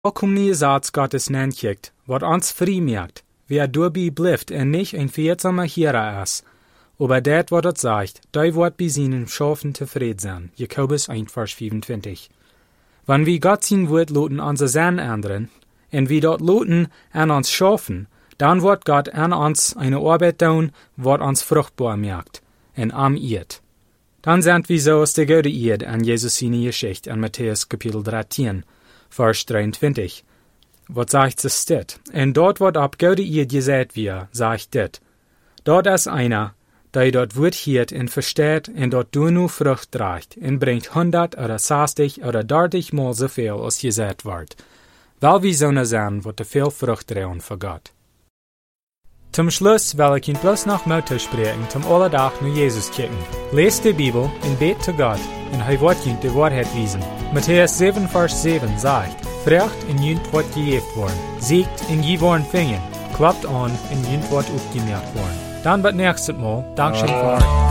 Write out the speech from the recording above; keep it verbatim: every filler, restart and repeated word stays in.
volkomene Satz Gottes nenkijkt, wat ons vrij maakt, wer doorbi blijft en nicht ein viersamer Hierer is. Aber dat wat het sagt, die wordt bij zijn schafen tevreden zijn. Jakobus één vers vijfentwintig. Wann wir Gott sein Wort loten unser Sein ändern, en wir dort loten an uns schaffen, dann wird Gott an uns eine Arbeit tun, wat uns fruchtbar macht, en am Eid. Dann sind wir so aus der gute Eid an Jesus seine Geschichte an Matthäus Kapitel dreizehn, Vers dreiundzwanzig. Wat sagt es dit? En dort wird ab gute Eid gesagt wir, sagt dit. Dort ist einer, der dort Wort hiert en versteht en dort du nu Frucht trägt en bringt hundert oder zestig oder dertig mal so viel als gesagt wird. Weil wir so sein, wird er viel Frucht tragen für Gott. Zum Schluss will ich Ihnen bloß noch Mut sprechen, zum Alltag nur Jesus kicken. Lest die Bibel und bet zu Gott, und er wird Ihnen die Wahrheit wiesen. Matthäus sieben, Vers sieben sagt, Fragt und Jünt wird gejeft worden, siegt und je worden fingen, klappt an und Jünt wird aufgemerkt worden. Dann bis nächstes Mal. Dankeschön für euch.